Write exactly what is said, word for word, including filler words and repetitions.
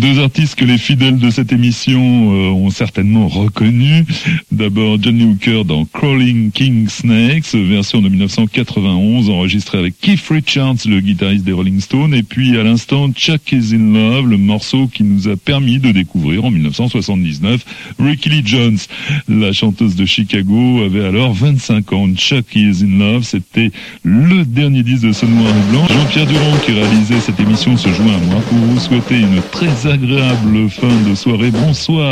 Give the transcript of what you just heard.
Deux artistes que les fidèles de cette émission euh, ont certainement reconnus. D'abord Johnny Hooker dans Crawling King Snakes, version de mille neuf cent quatre-vingt-onze, enregistrée avec Keith Richards, le guitariste des Rolling Stones. Et puis à l'instant, Chuck is in Love, le morceau qui nous a permis de découvrir en mille neuf cent soixante-dix-neuf Rickie Lee Jones. La chanteuse de Chicago avait alors vingt-cinq ans. Chuck is in Love, c'était le dernier disque de ce noir et blanc. Jean-Pierre Durand, qui réalisait cette émission, se joint à moi pour vous souhaiter une très agréable fin de soirée. Bonsoir.